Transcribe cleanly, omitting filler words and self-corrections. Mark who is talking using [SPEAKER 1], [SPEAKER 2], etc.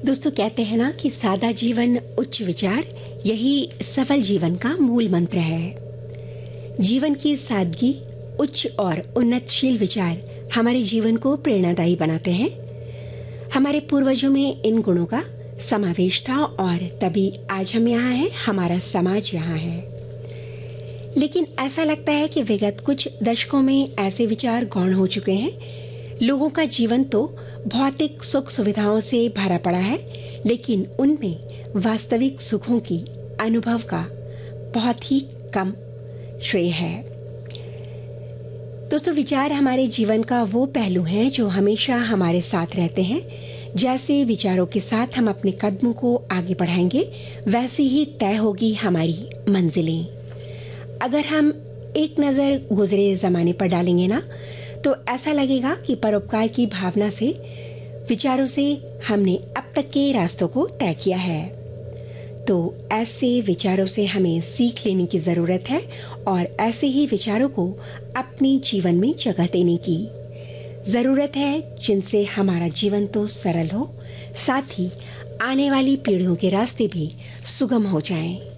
[SPEAKER 1] दोस्तों, कहते हैं ना कि सादा जीवन उच्च विचार, यही सफल जीवन का मूल मंत्र है। जीवन की सादगी, उच्च और उन्नतशील विचार हमारे जीवन को प्रेरणादायी बनाते हैं। हमारे पूर्वजों में इन गुणों का समावेश था और तभी आज हम यहाँ हैं, हमारा समाज यहाँ है। लेकिन ऐसा लगता है कि विगत कुछ दशकों में ऐसे विचार गौण हो चुके हैं। लोगों का जीवन तो भौतिक सुख सुविधाओं से भरा पड़ा है, लेकिन उनमें वास्तविक सुखों की अनुभव का बहुत ही कम श्रेय है। दोस्तों, विचार हमारे जीवन का वो पहलू हैं जो हमेशा हमारे साथ रहते हैं। जैसे विचारों के साथ हम अपने कदमों को आगे बढ़ाएंगे, वैसे ही तय होगी हमारी मंजिलें। अगर हम एक नज़र गुजरे ज़माने पर डालेंगे ना, तो ऐसा लगेगा कि परोपकार की भावना से, विचारों से हमने अब तक के रास्तों को तय किया है। तो ऐसे विचारों से हमें सीख लेने की ज़रूरत है और ऐसे ही विचारों को अपने जीवन में जगह देने की ज़रूरत है, जिनसे हमारा जीवन तो सरल हो, साथ ही आने वाली पीढ़ियों के रास्ते भी सुगम हो जाएं।